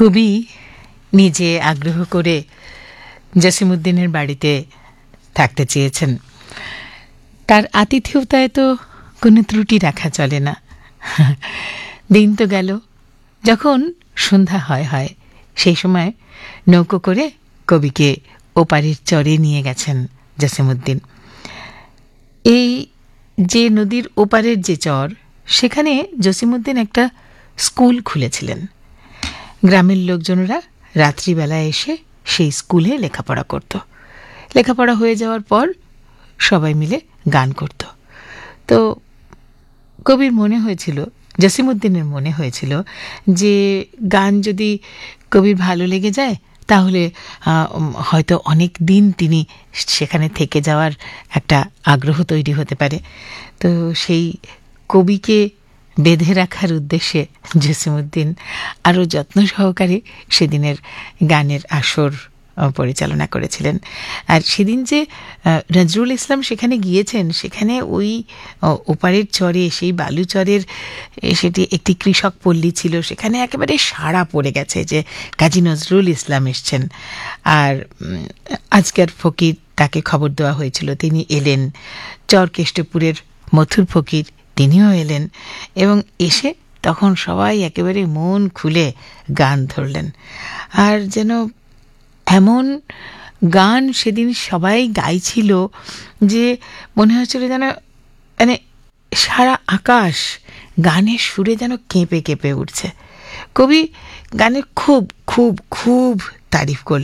কবি নিজে আগ্রহ করে জসিমউদ্দিনের বাড়িতে থাকতে চেয়েছেন। তার আতিথেয়তায় তো কোনো ত্রুটি রাখা চলে না। দিন তো গেল, যখন সন্ধ্যা হয় সেই সময় নৌকো করে কবিকে ওপারের চরে নিয়ে গেছেন জসিমউদ্দিন। এই যে নদীর ওপারের যে চর, সেখানে জসিমউদ্দিন একটা স্কুল খুলেছিলেন। গ্রামের লোকজনেরা রাত্রিবেলায় এসে সেই স্কুলে লেখাপড়া করত। লেখাপড়া হয়ে যাওয়ার পর সবাই মিলে গান করত। তো কবির মনে হয়েছিল, জসিমউদ্দিনের মনে হয়েছিল যে গান যদি কবির ভালো লেগে যায় তাহলে হয়তো অনেক দিন তিনি সেখানে থেকে যাওয়ার একটা আগ্রহ তৈরি হতে পারে। তো সেই কবিকে বেঁধে রাখার উদ্দেশ্যে জসিমউদ্দিন আরও যত্ন সহকারে সেদিনের গানের আসর পরিচালনা করেছিলেন। আর সেদিন যে নজরুল ইসলাম সেখানে গিয়েছেন, সেখানে ওই ওপারের চরে, সেই বালুচরের সেটি একটি কৃষক পল্লী ছিল, সেখানে একেবারে সাড়া পড়ে গেছে যে কাজী নজরুল ইসলাম এসছেন। আর আজকের ফকির, তাকে খবর দেওয়া হয়েছিল, তিনি এলেন। চরকেষ্টপুরের মথুর ফকির, তিনিও এলেন এবং এসে তখন সবাই একেবারে মন খুলে গান ধরলেন। আর যেন এমন গান সেদিন সবাই গাইছিল যে মনে হচ্ছিল যেন মানে সারা আকাশ গানের সুরে যেন কেঁপে কেঁপে উঠছে। কবি গানের খুব খুব খুব তারিফ করলেন।